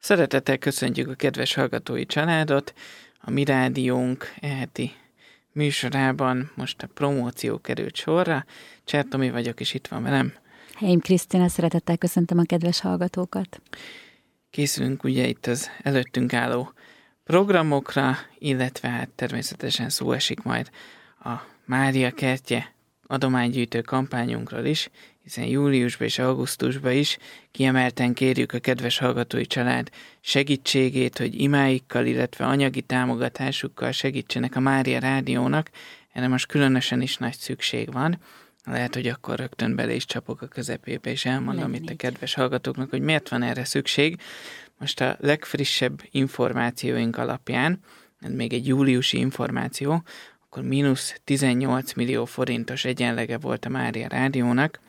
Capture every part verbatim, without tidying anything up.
Szeretettel köszöntjük a kedves hallgatói családot. A mi rádiónk eheti műsorában most a promóció került sorra. Cser Tomi vagyok, és itt van velem. Helyim Krisztina, szeretettel köszöntöm a kedves hallgatókat. Készülünk ugye itt az előttünk álló programokra, illetve hát természetesen szó esik majd a Mária Kertje adománygyűjtő kampányunkról is, hiszen júliusban és augusztusban is kiemelten kérjük a kedves hallgatói család segítségét, hogy imáikkal, illetve anyagi támogatásukkal segítsenek a Mária Rádiónak. Erre most különösen is nagy szükség van. Lehet, hogy akkor rögtön bele is csapok a közepébe, és elmondom Lenni. itt a kedves hallgatóknak, hogy miért van erre szükség. Most a legfrissebb információink alapján, ez még egy júliusi információ, akkor mínusz tizennyolc millió forintos egyenlege volt a Mária Rádiónak.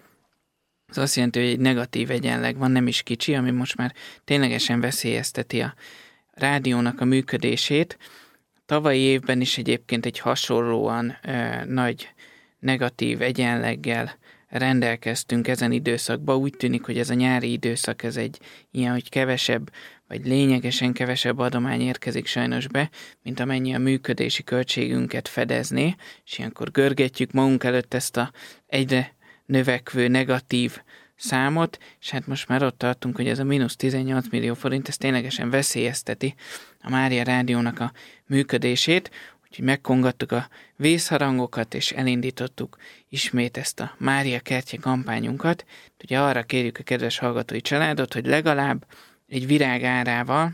Ez azt jelenti, hogy egy negatív egyenleg van, nem is kicsi, ami most már ténylegesen veszélyezteti a rádiónak a működését. Tavalyi évben is egyébként egy hasonlóan ö, nagy negatív egyenleggel rendelkeztünk ezen időszakban. Úgy tűnik, hogy ez a nyári időszak, ez egy ilyen, hogy kevesebb, vagy lényegesen kevesebb adomány érkezik sajnos be, mint amennyi a működési költségünket fedezné, és ilyenkor görgetjük magunk előtt ezt a egyre növekvő negatív számot, és hát most már ott tartunk, hogy ez a mínusz tizennyolc millió forint, ez ténylegesen veszélyezteti a Mária Rádiónak a működését, úgyhogy megkongattuk a vészharangokat, és elindítottuk ismét ezt a Mária Kertje kampányunkat. Ugye arra kérjük a kedves hallgatói családot, hogy legalább egy virág árával,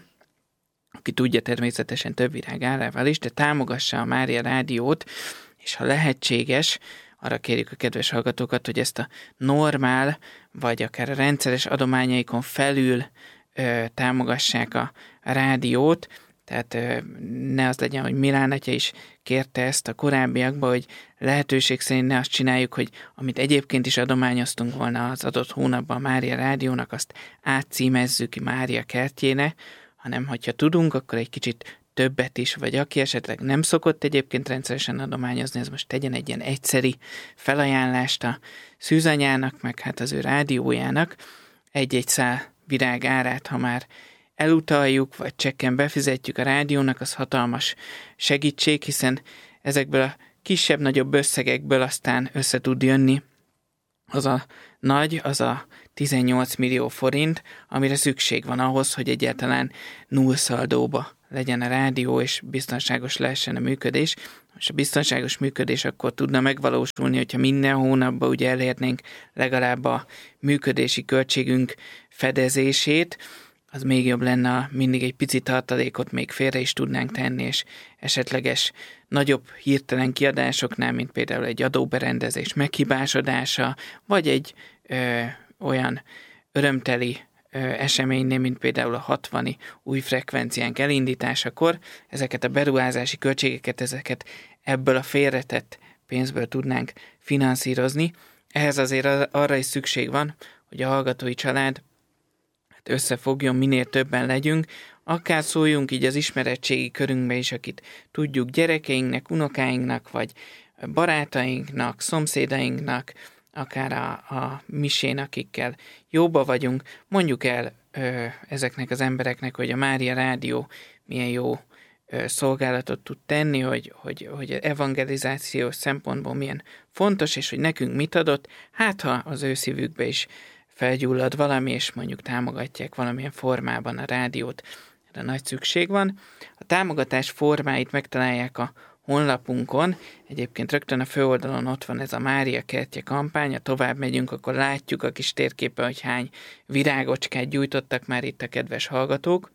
aki tudja, természetesen több virág árával is, de támogassa a Mária Rádiót, és ha lehetséges, arra kérjük a kedves hallgatókat, hogy ezt a normál, vagy akár a rendszeres adományaikon felül ö, támogassák a, a rádiót, tehát ö, ne az legyen, hogy Milán atya is kérte ezt a korábbiakban, hogy lehetőség szerint ne azt csináljuk, hogy amit egyébként is adományoztunk volna az adott hónapban a Mária Rádiónak, azt átcímezzük Mária Kertjéne, hanem hogyha tudunk, akkor egy kicsit többet is, vagy aki esetleg nem szokott egyébként rendszeresen adományozni, ez most tegyen egy ilyen egyszeri felajánlást a szűzanyának, meg hát az ő rádiójának, egy-egy szál virág árát, ha már elutaljuk, vagy csekken befizetjük a rádiónak, az hatalmas segítség, hiszen ezekből a kisebb-nagyobb összegekből aztán össze tud jönni az a nagy, az a tizennyolc millió forint, amire szükség van ahhoz, hogy egyáltalán nullszaldóba legyen a rádió, és biztonságos lehessen a működés. És a biztonságos működés akkor tudna megvalósulni, hogyha minden hónapban ugye elérnénk legalább a működési költségünk fedezését, az még jobb lenne, mindig egy pici tartalékot még félre is tudnánk tenni, és esetleges nagyobb hirtelen kiadásoknál, mint például egy adóberendezés meghibásodása, vagy egy ö, olyan örömteli ö, eseménynél, mint például a hatvani új frekvenciánk elindításakor, ezeket a beruházási költségeket, ezeket ebből a félretett pénzből tudnánk finanszírozni. Ehhez azért arra is szükség van, hogy a hallgatói család összefogjon, minél többen legyünk, akár szóljunk így az ismeretségi körünkbe is, akit tudjuk gyerekeinknek, unokáinknak, vagy barátainknak, szomszédainknak, akár a, a misén, akikkel jóba vagyunk, mondjuk el ö, ezeknek az embereknek, hogy a Mária Rádió milyen jó ö, szolgálatot tud tenni, hogy, hogy, hogy evangelizációs szempontból milyen fontos, és hogy nekünk mit adott, hát ha az ő szívükbe is felgyullad valami, és mondjuk támogatják valamilyen formában a rádiót. Erre nagy szükség van. A támogatás formáit megtalálják a honlapunkon. Egyébként rögtön a főoldalon ott van ez a Mária Kertje kampány. Ha tovább megyünk, akkor látjuk a kis térképen, hogy hány virágocskát gyújtottak már itt a kedves hallgatók.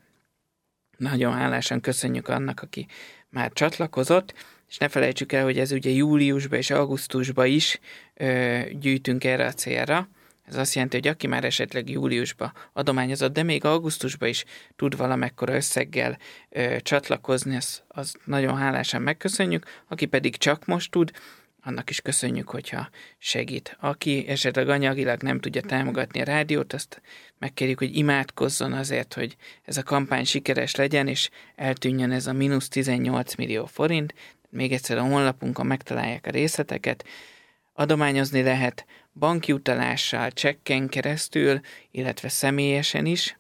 Nagyon hálásan köszönjük annak, aki már csatlakozott, és ne felejtsük el, hogy ez ugye júliusban és augusztusban is ö, gyűjtünk erre a célra. Ez azt jelenti, hogy aki már esetleg júliusban adományozott, de még augusztusban is tud valamekkora összeggel ö, csatlakozni, az, az nagyon hálásan megköszönjük. Aki pedig csak most tud, annak is köszönjük, hogyha segít. Aki esetleg anyagilag nem tudja támogatni a rádiót, azt megkérjük, hogy imádkozzon azért, hogy ez a kampány sikeres legyen, és eltűnjön ez a mínusz tizennyolc millió forint. Még egyszer a honlapunkon megtalálják a részleteket. Adományozni lehet banki utalással, csekken keresztül, illetve személyesen is.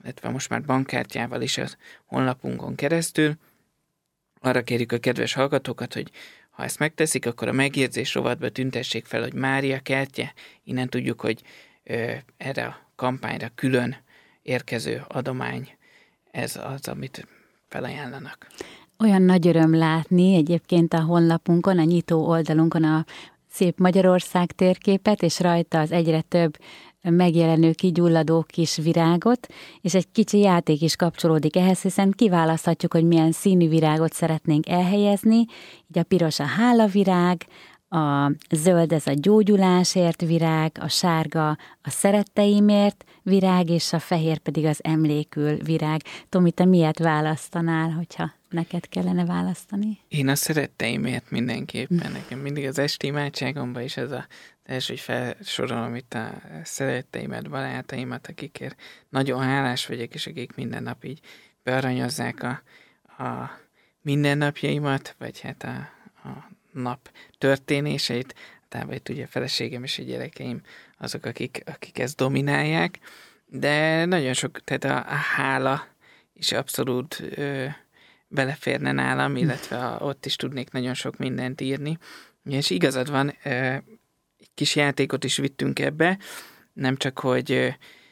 illetve most már bankkártyával is a honlapunkon keresztül. Arra kérjük a kedves hallgatókat, hogy ha ezt megteszik, akkor a megjegyzés rovatba tüntessék fel, hogy Mária kertje. Innen tudjuk, hogy ö, erre a kampányra külön érkező adomány ez az, amit felajánlanak. Olyan nagy öröm látni egyébként a honlapunkon, a nyitó oldalunkon a szép Magyarország térképet, és rajta az egyre több megjelenő, kigyulladó kis virágot, és egy kicsi játék is kapcsolódik ehhez, hiszen kiválaszthatjuk, hogy milyen színű virágot szeretnénk elhelyezni, így a piros a hálavirág, a zöld ez a gyógyulásért virág, a sárga a szeretteimért virág, és a fehér pedig az emlékül virág. Tomi, te miért választanál, hogyha neked kellene választani? Én a szeretteimért mindenképpen. Nekem mindig az esti imádságomban is ez a első, hogy felsorolom itt a szeretteimet, barátaimat, akikért nagyon hálás vagyok, és akik minden nap így bearanyozzák a, a mindennapjaimat, vagy hát a, a nap történéseit. Tehát itt ugye a feleségem és a gyerekeim azok, akik, akik ezt dominálják, de nagyon sok, tehát a, a hála is abszolút ö, beleférne nálam, illetve a, ott is tudnék nagyon sok mindent írni. És igazad van, ö, egy kis játékot is vittünk ebbe, nem csak, hogy ö,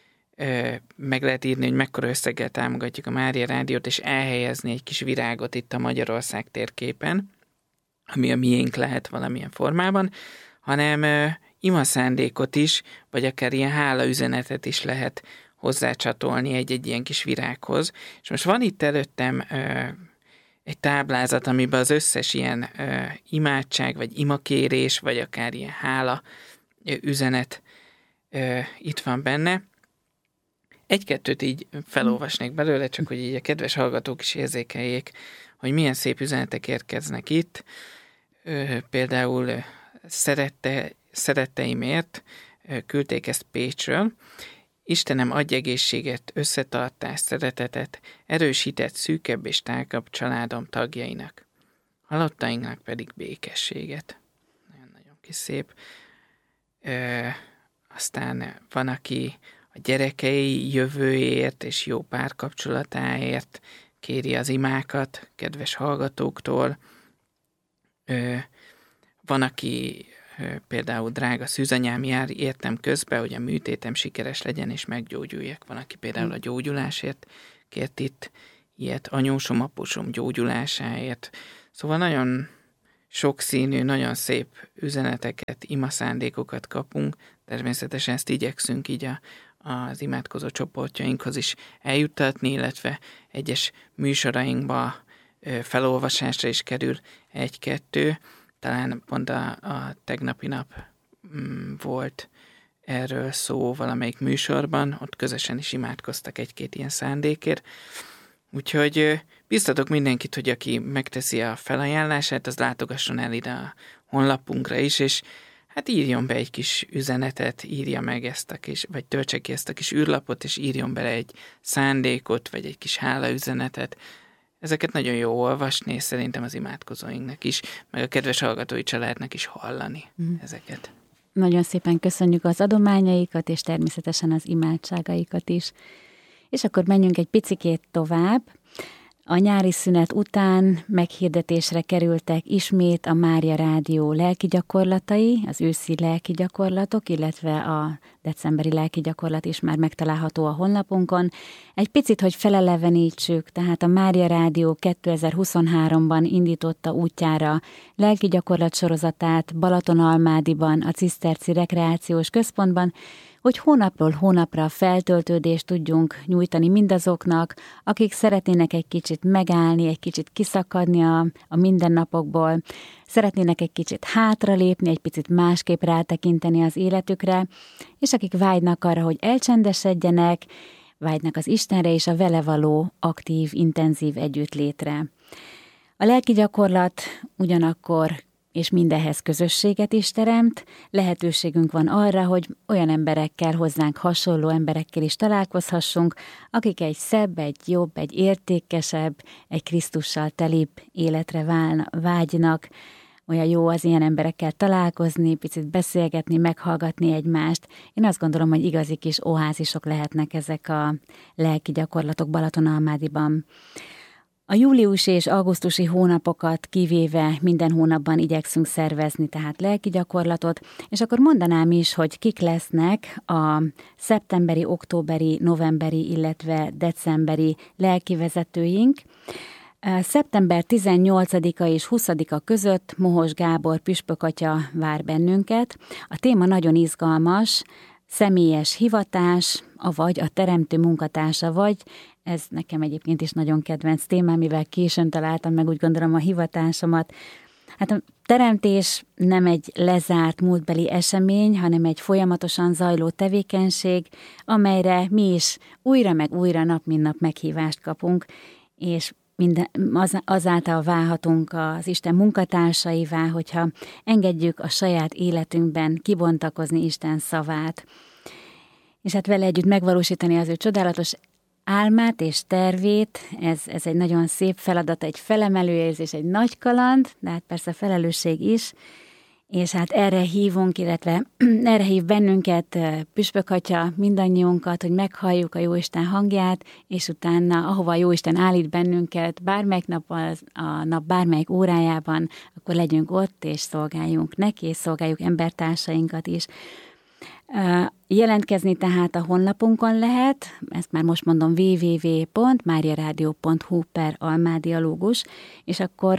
ö, meg lehet írni, hogy mekkora összeggel támogatjuk a Mária Rádiót, és elhelyezni egy kis virágot itt a Magyarország térképen, ami a miénk lehet valamilyen formában, hanem ö, imaszándékot is, vagy akár ilyen hálaüzenetet is lehet hozzácsatolni egy-egy ilyen kis virághoz. És most van itt előttem ö, egy táblázat, amiben az összes ilyen ö, imádság, vagy imakérés, vagy akár ilyen hála ö, üzenet ö, itt van benne. Egy-kettőt így felolvasnék belőle, csak hogy így a kedves hallgatók is érzékeljék, hogy milyen szép üzenetek érkeznek itt. Ö, például ö, szerette, szeretteimért ö, küldték ezt Pécsről. Istenem, adj egészséget, összetartást, szeretetet, erős hitet szűkebb és tágabb családom tagjainak. Halottainknak pedig békességet. Nagyon-nagyon kis szép. Ö, aztán van, aki a gyerekei jövőért és jó párkapcsolatáért kéri az imákat kedves hallgatóktól. Ö, van, aki ö, például drága szűzanyám jár, értem közbe, hogy a műtétem sikeres legyen és meggyógyuljak. Van, aki például a gyógyulásért kért itt ilyet, anyósom, apusom gyógyulásáért. Szóval nagyon sokszínű, nagyon szép üzeneteket, imaszándékokat kapunk. Természetesen ezt igyekszünk így a, az imádkozó csoportjainkhoz is eljuttatni, illetve egyes műsorainkba felolvasásra is kerül egy-kettő. Talán pont a, a tegnapi nap mm, volt erről szó valamelyik műsorban, ott közösen is imádkoztak egy-két ilyen szándékért. Úgyhogy biztatok mindenkit, hogy aki megteszi a felajánlását, az látogasson el ide a honlapunkra is, és hát írjon be egy kis üzenetet, írja meg ezt a kis, vagy töltse ki ezt a kis űrlapot, és írjon bele egy szándékot, vagy egy kis hálaüzenetet. Ezeket nagyon jó olvasni, és szerintem az imádkozóinknak is, meg a kedves hallgatói családnak is hallani mm. ezeket. Nagyon szépen köszönjük az adományaikat, és természetesen az imádságaikat is. És akkor menjünk egy picikét tovább. A nyári szünet után meghirdetésre kerültek ismét a Mária Rádió lelki gyakorlatai, az őszi lelki gyakorlatok, illetve a decemberi lelki gyakorlat is már megtalálható a honlapunkon. Egy picit, hogy felelevenítsük, tehát a Mária Rádió kétezer-huszonháromban indította útjára lelki gyakorlat sorozatát Balatonalmádiban, a Ciszterci Rekreációs Központban, hogy hónapról hónapra feltöltődést tudjunk nyújtani mindazoknak, akik szeretnének egy kicsit megállni, egy kicsit kiszakadni a, a mindennapokból, szeretnének egy kicsit hátralépni, egy picit másképp rátekinteni az életükre, és akik vágynak arra, hogy elcsendesedjenek, vágynak az Istenre és a vele való aktív, intenzív együttlétre. A lelki gyakorlat ugyanakkor és mindehhez közösséget is teremt, lehetőségünk van arra, hogy olyan emberekkel, hozzánk hasonló emberekkel is találkozhassunk, akik egy szebb, egy jobb, egy értékesebb, egy Krisztussal telibb életre válna, vágynak, olyan jó az ilyen emberekkel találkozni, picit beszélgetni, meghallgatni egymást. Én azt gondolom, hogy igazi kis oázisok lehetnek ezek a lelki gyakorlatok Balatonalmádiban. A július és augusztusi hónapokat kivéve minden hónapban igyekszünk szervezni, tehát lelki gyakorlatot, és akkor mondanám is, hogy kik lesznek a szeptemberi, októberi, novemberi, illetve decemberi lelkivezetőink. Szeptember tizennyolcadika és huszadika között Mohos Gábor püspökatya vár bennünket. A téma nagyon izgalmas, személyes hivatás, avagy a teremtő munkatársa vagy. Ez nekem egyébként is nagyon kedvenc téma, mivel későn találtam meg, úgy gondolom, a hivatásomat. Hát a teremtés nem egy lezárt múltbeli esemény, hanem egy folyamatosan zajló tevékenység, amelyre mi is újra meg újra nap mint nap meghívást kapunk, és minden, az, azáltal válhatunk az Isten munkatársaivá, hogyha engedjük a saját életünkben kibontakozni Isten szavát, és hát vele együtt megvalósítani az ő csodálatos álmát és tervét. Ez, ez egy nagyon szép feladat, egy felemelő érzés, egy nagy kaland, de hát persze felelősség is, és hát erre hívunk, illetve erre hív bennünket püspökatya, mindannyiunkat, hogy meghalljuk a Jóisten hangját, és utána, ahova a Jóisten állít bennünket, bármelyik nap az, a nap bármelyik órájában, akkor legyünk ott, és szolgáljunk neki, és szolgáljuk embertársainkat is. Jelentkezni tehát a honlapunkon lehet, ezt már most mondom, double-u double-u double-u pont mariaradio pont hu per almádialógus, és akkor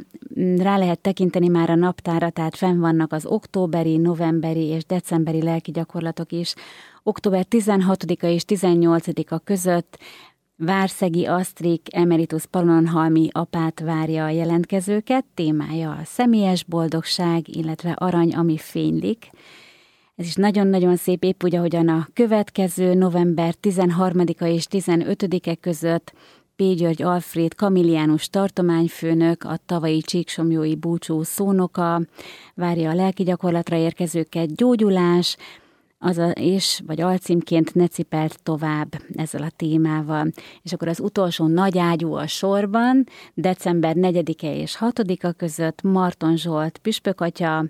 rá lehet tekinteni már a naptára, tehát fenn vannak az októberi, novemberi és decemberi lelki gyakorlatok is. október tizenhatodika és tizennyolcadika között Várszegi Asztrik emeritus pannonhalmi apát várja a jelentkezőket, témája a személyes boldogság, illetve arany, ami fénylik. Ez is nagyon-nagyon szép, épp úgy, ahogyan a következő november tizenharmadika és tizenötödike között P. György Alfréd kamiliánus tartományfőnök, a tavalyi csíksomlyói búcsú szónoka várja a lelki gyakorlatra érkezőket, gyógyulás, az a, és, vagy alcímként ne cipelt tovább ezzel a témával. És akkor az utolsó nagy ágyú a sorban, december negyedike és hatodika között Marton Zsolt püspökatya,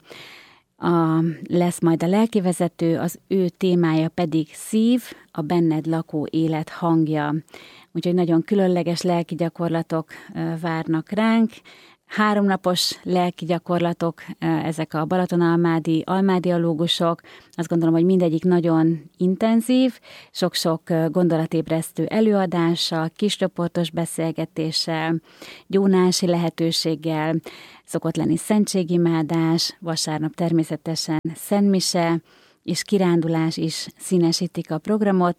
A, lesz majd a lelkivezető, az ő témája pedig szív, a benned lakó élet hangja. Úgyhogy nagyon különleges lelki gyakorlatok várnak ránk. Háromnapos lelki gyakorlatok, ezek a balatonalmádi almádialógusok. Azt gondolom, hogy mindegyik nagyon intenzív, sok-sok gondolatébresztő előadással, kiscsoportos beszélgetéssel, gyónási lehetőséggel, szokott lenni szentségimádás, vasárnap természetesen szentmise és kirándulás is színesítik a programot.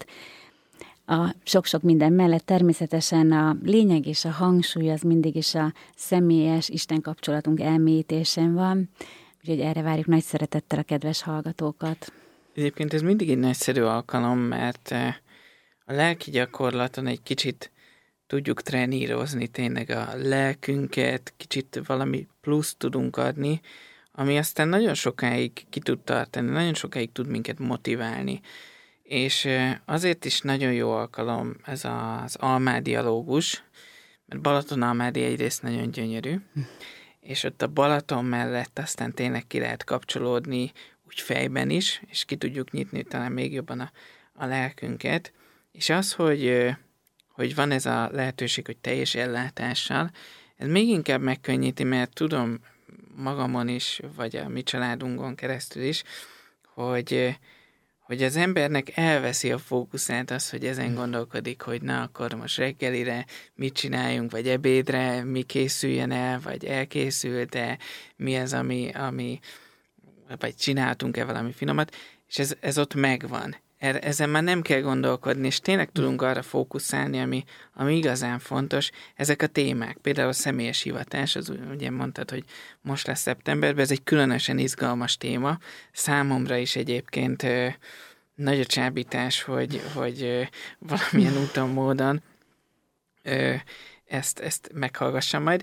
A sok-sok minden mellett természetesen a lényeg és a hangsúly az mindig is a személyes Isten kapcsolatunk elmélyítésen van, úgyhogy erre várjuk nagy szeretettel a kedves hallgatókat. Egyébként ez mindig egy nagyszerű alkalom, mert a lelki gyakorlaton egy kicsit tudjuk trenírozni tényleg a lelkünket, kicsit valami plusz tudunk adni, ami aztán nagyon sokáig ki tud tartani, nagyon sokáig tud minket motiválni. És azért is nagyon jó alkalom ez az almádialógus, mert Balatonalmádi egyrészt nagyon gyönyörű, hm. és ott a Balaton mellett aztán tényleg ki lehet kapcsolódni úgy fejben is, és ki tudjuk nyitni talán még jobban a, a lelkünket. És az, hogy, hogy van ez a lehetőség, hogy teljes ellátással, ez még inkább megkönnyíti, mert tudom magamon is, vagy a mi családunkon keresztül is, hogy hogy az embernek elveszi a fókuszát az, hogy ezen gondolkodik, hogy na, akkor most reggelire mit csináljunk, vagy ebédre mi készüljen el, vagy elkészült-e, mi az, ami, ami vagy csináltunk-e valami finomat, és ez, ez ott megvan. Ezen már nem kell gondolkodni, és tényleg tudunk arra fókuszálni, ami, ami igazán fontos. Ezek a témák, például a személyes hivatás, az ugye mondtad, hogy most lesz szeptemberben, ez egy különösen izgalmas téma. Számomra is egyébként ö, nagy a csábítás, hogy, hogy ö, valamilyen úton, módon ö, ezt, ezt meghallgassam majd.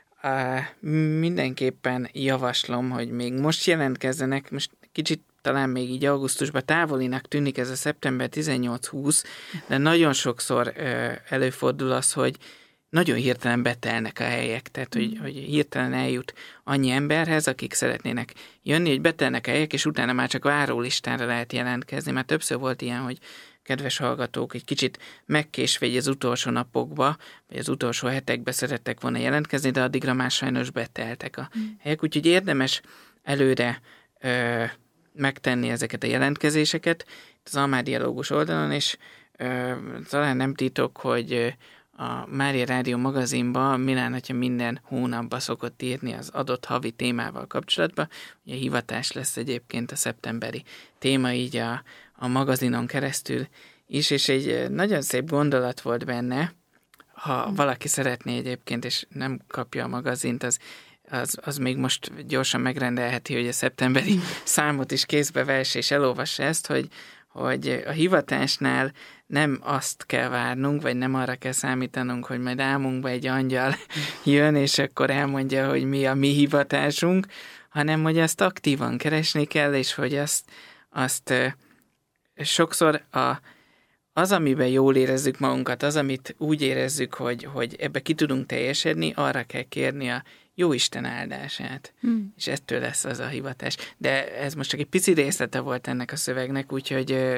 Uh, mindenképpen javaslom, hogy még most jelentkezzenek, most kicsit talán még így augusztusban távolinak tűnik ez a szeptember tizennyolc húsz, de nagyon sokszor ö, előfordul az, hogy nagyon hirtelen betelnek a helyek, tehát hogy, hogy hirtelen eljut annyi emberhez, akik szeretnének jönni, hogy betelnek a helyek, és utána már csak várólistára lehet jelentkezni. Már többször volt ilyen, hogy kedves hallgatók egy kicsit megkésve az utolsó napokba, vagy az utolsó hetekbe szerettek volna jelentkezni, de addigra már sajnos beteltek a helyek, úgyhogy érdemes előre ö, megtenni ezeket a jelentkezéseket az Almár Dialógus oldalon, és ö, talán nem titok, hogy a Mária Rádió magazinban Milán atya minden hónapban szokott írni az adott havi témával kapcsolatban. Ugye hivatás lesz egyébként a szeptemberi téma így a, a magazinon keresztül is, és egy nagyon szép gondolat volt benne, ha valaki szeretné egyébként, és nem kapja a magazint, az, az, az még most gyorsan megrendelheti, hogy a szeptemberi számot is kézbe vesse, és elolvassa ezt, hogy hogy a hivatásnál nem azt kell várnunk, vagy nem arra kell számítanunk, hogy majd álmunkba egy angyal jön, és akkor elmondja, hogy mi a mi hivatásunk, hanem hogy azt aktívan keresni kell, és hogy azt, azt sokszor a, az, amiben jól érezzük magunkat, az, amit úgy érezzük, hogy, hogy ebbe ki tudunk teljesedni, arra kell kérni a Jóisten áldását, hmm. és ettől lesz az a hivatás. De ez most csak egy pici részlete volt ennek a szövegnek, úgyhogy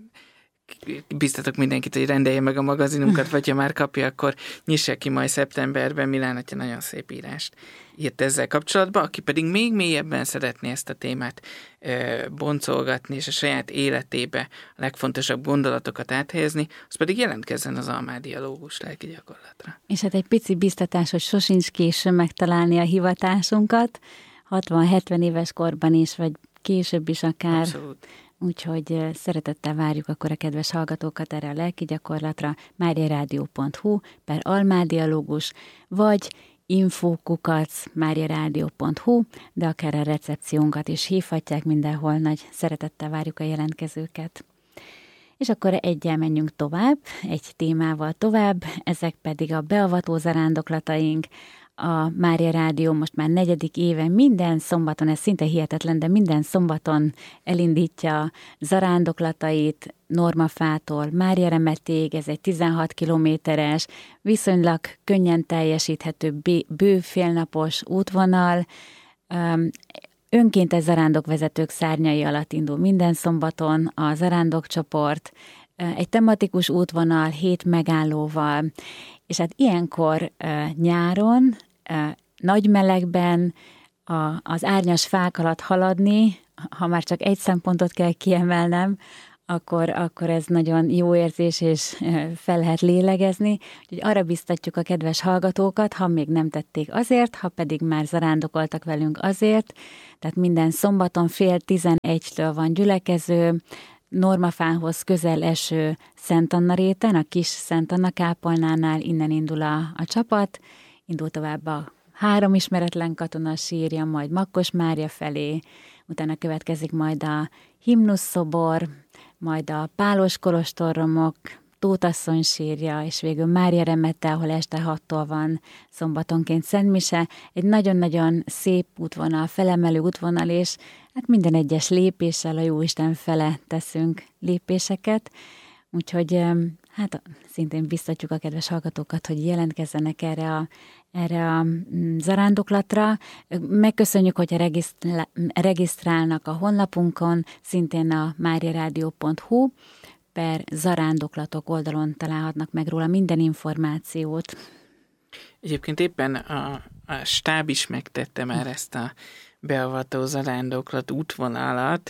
biztatok mindenkit, hogy rendelje meg a magazinunkat, vagy ha már kapja, akkor nyissa ki majd szeptemberben. Milán atya nagyon szép írást írt ezzel kapcsolatban, aki pedig még mélyebben szeretné ezt a témát e, boncolgatni, és a saját életébe a legfontosabb gondolatokat áthelyezni, az pedig jelentkezzen az Almár Dialógus lelki gyakorlatra. És hát egy pici biztatás, hogy sosincs késő megtalálni a hivatásunkat, hatvan-hetven éves korban is, vagy később is akár. Abszolút. Úgyhogy szeretettel várjuk akkor a kedves hallgatókat erre a lelki gyakorlatra, máriarádió pont hu per Almár Dialógus, vagy infókukac máriarádió pont hu, de akár a recepciónkat is hívhatják, mindenhol nagy szeretettel várjuk a jelentkezőket. És akkor egyel menjünk tovább, egy témával tovább, ezek pedig a beavató zarándoklataink. A Mária Rádió most már negyedik éve minden szombaton, ez szinte hihetetlen, de minden szombaton elindítja zarándoklatait Normafától Mária Remetéig, ez egy tizenhat kilométeres, viszonylag könnyen teljesíthető bő félnapos útvonal. Önkéntes zarándokvezetők szárnyai alatt indul minden szombaton a zarándokcsoport, egy tematikus útvonal, hét megállóval, és hát ilyenkor nyáron, nagy melegben a, az árnyas fák alatt haladni, ha már csak egy szempontot kell kiemelnem, akkor, akkor ez nagyon jó érzés, és fel lehet lélegezni. Úgyhogy arra biztatjuk a kedves hallgatókat, ha még nem tették azért, ha pedig már zarándokoltak velünk azért, tehát minden szombaton fél tizenegytől van gyülekező, Normafához közel eső Szent Anna réten, a kis Szent Anna kápolnánál, innen indul a, a csapat, indul tovább a három ismeretlen katona sírja, majd Makkos Mária felé, utána következik majd a himnuszszobor, majd a Pálos kolostorromok, Tótasszony sírja, és végül Mária Remete, ahol este hattól van szombatonként szentmise. Egy nagyon-nagyon szép útvonal, felemelő útvonal, és hát minden egyes lépéssel a Jóisten fele teszünk lépéseket. Úgyhogy hát szintén biztatjuk a kedves hallgatókat, hogy jelentkezzenek erre a, erre a zarándoklatra. Megköszönjük, hogy regisztrálnak a honlapunkon, szintén a máriarádió pont hu per zarándoklatok oldalon találhatnak meg róla minden információt. Egyébként éppen a, a stáb is megtette már ezt a beavató zarándoklat útvonalat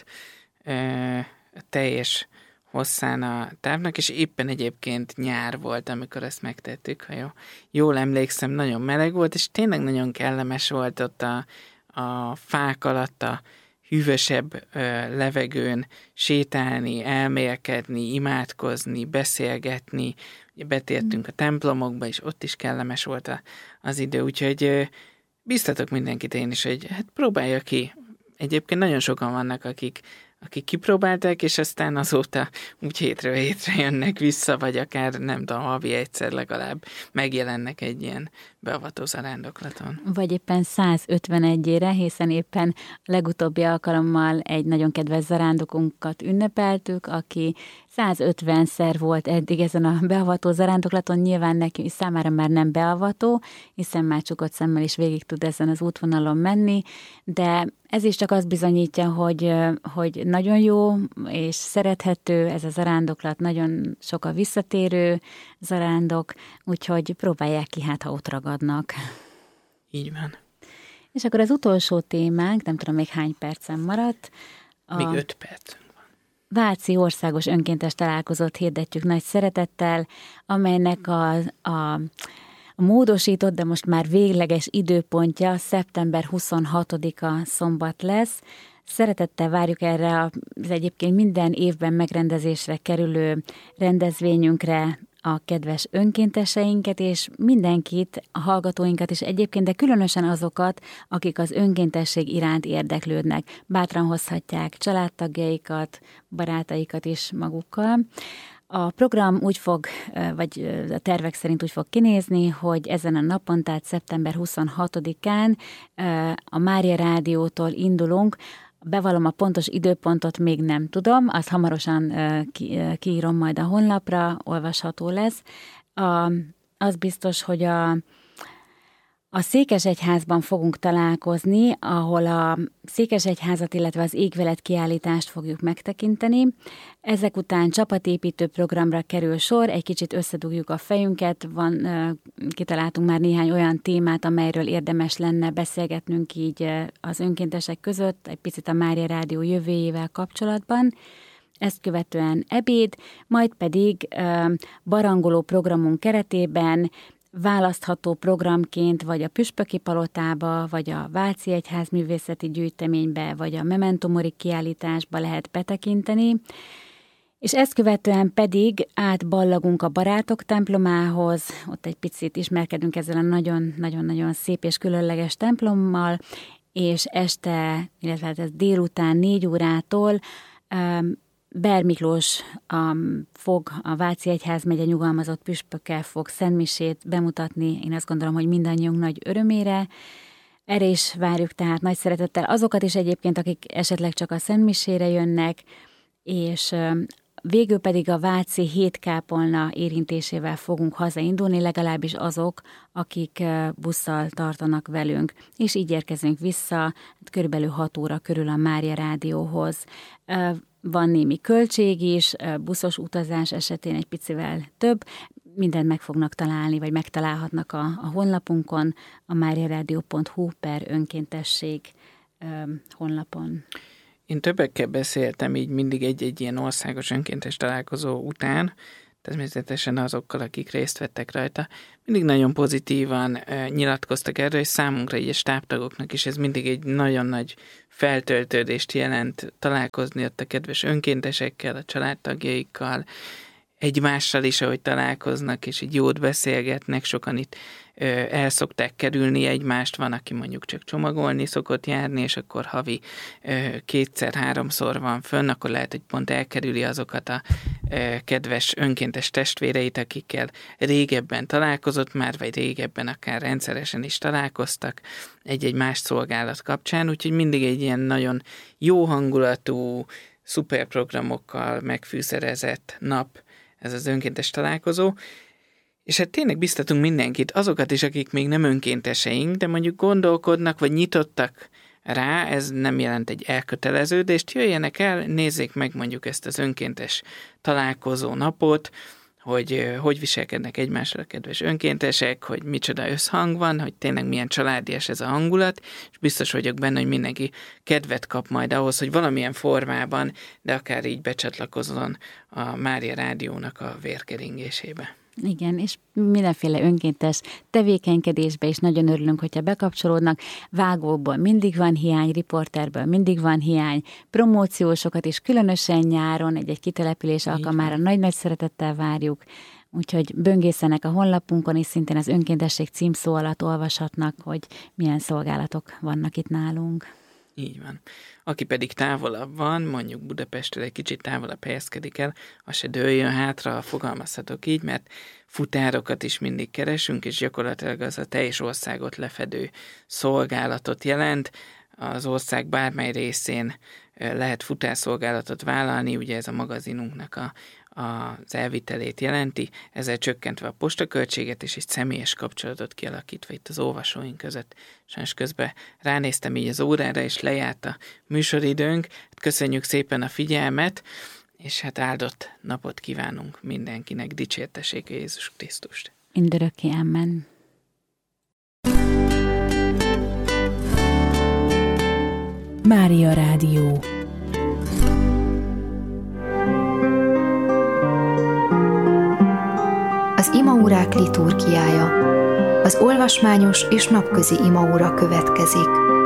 e, teljes hosszán a távnak, és éppen egyébként nyár volt, amikor ezt megtettük, ha jó, jól emlékszem, nagyon meleg volt, és tényleg nagyon kellemes volt ott a, a fák alatt a hűvösebb ö, levegőn sétálni, elmélkedni, imádkozni, beszélgetni. Ugye betértünk a templomokba, és ott is kellemes volt a, az idő, úgyhogy ö, biztatok mindenkit én is, hogy hát próbálja ki. Egyébként nagyon sokan vannak, akik, akik kipróbálták, és aztán azóta úgy hétről hétre jönnek vissza, vagy akár nem tudom, havi egyszer legalább megjelennek egy ilyen beavató zarándoklaton. Vagy éppen százötvenegyére, hiszen éppen a legutóbbi alkalommal egy nagyon kedves zarándokunkat ünnepeltük, aki százötvenszer volt eddig ezen a beavató zarándoklaton, nyilván neki számára már nem beavató, hiszen már csukott szemmel is végig tud ezen az útvonalon menni, de ez is csak azt bizonyítja, hogy, hogy nagyon jó és szerethető ez a zarándoklat, nagyon sok a visszatérő zarándok, úgyhogy próbálják ki, hát ha ott ragadnak. Így van. És akkor az utolsó témánk, nem tudom még hány percen maradt. A... Még öt perc. Váci Országos Önkéntes Találkozót hirdetjük nagy szeretettel, amelynek a, a, a módosított, de most már végleges időpontja szeptember huszonhatodika szombat lesz. Szeretettel várjuk erre az egyébként minden évben megrendezésre kerülő rendezvényünkre a kedves önkénteseinket, és mindenkit, a hallgatóinkat is egyébként, de különösen azokat, akik az önkéntesség iránt érdeklődnek. Bátran hozhatják családtagjaikat, barátaikat is magukkal. A program úgy fog, vagy a tervek szerint úgy fog kinézni, hogy ezen a napon, tehát szeptember huszonhatodikán a Mária Rádiótól indulunk. Bevallom, a pontos időpontot még nem tudom, azt hamarosan ki, kiírom majd a honlapra, olvasható lesz. A, az biztos, hogy a, a Székesegyházban fogunk találkozni, ahol a Székesegyházat, illetve az Égvelet kiállítást fogjuk megtekinteni. Ezek után csapatépítő programra kerül sor, egy kicsit összedugjuk a fejünket, van, kitaláltunk már néhány olyan témát, amelyről érdemes lenne beszélgetnünk így az önkéntesek között, egy picit a Mária Rádió jövőjével kapcsolatban. Ezt követően ebéd, majd pedig barangoló programunk keretében választható programként vagy a Püspöki Palotába, vagy a Váci Egyház művészeti gyűjteménybe, vagy a Memento Mori kiállításba lehet betekinteni, és ezt követően pedig átballagunk a Barátok templomához, ott egy picit ismerkedünk ezzel a nagyon-nagyon-nagyon szép és különleges templommal, és este, illetve ez délután négy órától Ber Miklós um, fog, a Váci Egyházmegye nyugalmazott püspöke fog szentmisét bemutatni, én azt gondolom, hogy mindannyiunk nagy örömére. Erre is várjuk tehát nagy szeretettel azokat is egyébként, akik esetleg csak a szentmisére jönnek, és um, végül pedig a váci hétkápolna érintésével fogunk hazaindulni, legalábbis azok, akik uh, busszal tartanak velünk, és így érkezünk vissza, körülbelül hat óra körül a Mária Rádióhoz. Uh, Van némi költség is, buszos utazás esetén egy picivel több, mindent meg fognak találni, vagy megtalálhatnak a, a honlapunkon, a mariaradio pont hu per önkéntesség um, honlapon. Én többekkel beszéltem így mindig egy-egy ilyen országos önkéntes találkozó után, természetesen azokkal, akik részt vettek rajta, mindig nagyon pozitívan e, nyilatkoztak erről, és számunkra így a stábtagoknak is ez mindig egy nagyon nagy feltöltődést jelent találkozni ott a kedves önkéntesekkel, a családtagjaikkal, egymással is, ahogy találkoznak, és így jót beszélgetnek, sokan itt ö, el szokták kerülni egymást, van, aki mondjuk csak csomagolni szokott járni, és akkor havi ö, kétszer-háromszor van fönn, akkor lehet, hogy pont elkerüli azokat a ö, kedves önkéntes testvéreit, akikkel régebben találkozott már, vagy régebben akár rendszeresen is találkoztak egy-egy más szolgálat kapcsán, úgyhogy mindig egy ilyen nagyon jó hangulatú, szuper programokkal megfűszerezett nap ez az önkéntes találkozó, és hát tényleg biztatunk mindenkit, azokat is, akik még nem önkénteseink, de mondjuk gondolkodnak, vagy nyitottak rá, ez nem jelent egy elköteleződést, jöjjenek el, nézzék meg mondjuk ezt az önkéntes találkozó napot, hogy hogy viselkednek egymással a kedves önkéntesek, hogy micsoda összhang van, hogy tényleg milyen családias ez a hangulat, és biztos vagyok benne, hogy mindenki kedvet kap majd ahhoz, hogy valamilyen formában, de akár így becsatlakozzon a Mária Rádiónak a vérkeringésébe. Igen, és mindenféle önkéntes tevékenykedésbe is nagyon örülünk, hogyha bekapcsolódnak. Vágóból mindig van hiány, riporterből mindig van hiány, promóciósokat is különösen nyáron, egy-egy kitelepülés alkalmára nagy-nagy szeretettel várjuk. Úgyhogy böngészenek a honlapunkon, és szintén az önkéntesség címszó alatt olvashatnak, hogy milyen szolgálatok vannak itt nálunk. Így van. Aki pedig távolabb van, mondjuk Budapesttől egy kicsit távolabb helyezkedik el, az se dőljön hátra, fogalmazhatok így, mert futárokat is mindig keresünk, és gyakorlatilag az a teljes országot lefedő szolgálatot jelent. Az ország bármely részén lehet futárszolgálatot vállalni, ugye ez a magazinunknak a, az elvitelét jelenti, ezzel csökkentve a postaköltséget és egy személyes kapcsolatot kialakítva itt az olvasóink között. Sajnos közben ránéztem így az órára, és lejárt a műsoridőnk. Köszönjük szépen a figyelmet, és hát áldott napot kívánunk mindenkinek, dicsértessék Jézus Krisztust. Mindörökké, amen. Mária Rádió. Az imaórák liturgiája. Az olvasmányos és napközi imaóra következik.